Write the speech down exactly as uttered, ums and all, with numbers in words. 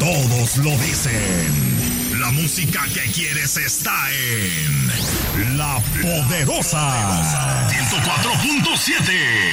Todos lo dicen. La música que quieres está en La Poderosa. ciento cuatro punto siete.